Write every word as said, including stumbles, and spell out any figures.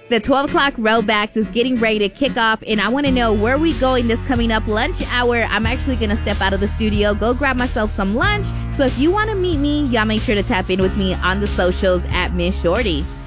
The twelve o'clock Relbacks is getting ready to kick off, and I want to know where we going this coming up lunch hour. I'm actually going to step out of the studio, go grab myself some lunch. So if you want to meet me, y'all make sure to tap in with me on the socials at Miss Shorty.